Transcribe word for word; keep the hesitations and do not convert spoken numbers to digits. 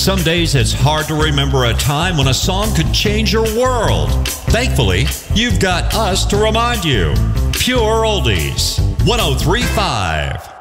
some days it's hard to remember a time when a song could change your world. Thankfully, you've got us to remind you. Pure Oldies, one oh three point five.